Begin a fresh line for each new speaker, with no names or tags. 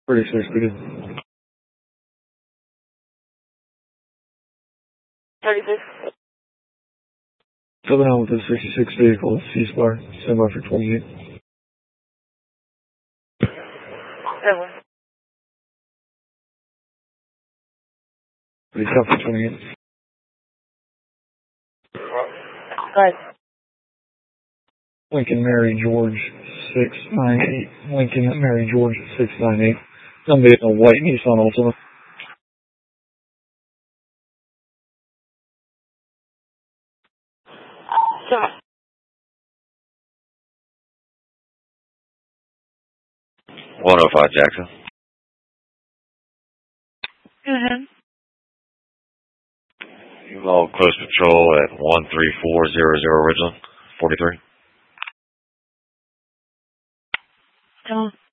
36 speeded.
36.
7 out with a 66 vehicle, C-Spire, stand by for 28.
7.
Please stop for 28.
Right.
Lincoln Mary George 698. Lincoln Mary George 698. Number 8 in a white Nissan Altima.
7.
105 Jackson.
Mm-hmm.
You log close patrol at 13400 original, 43.
7.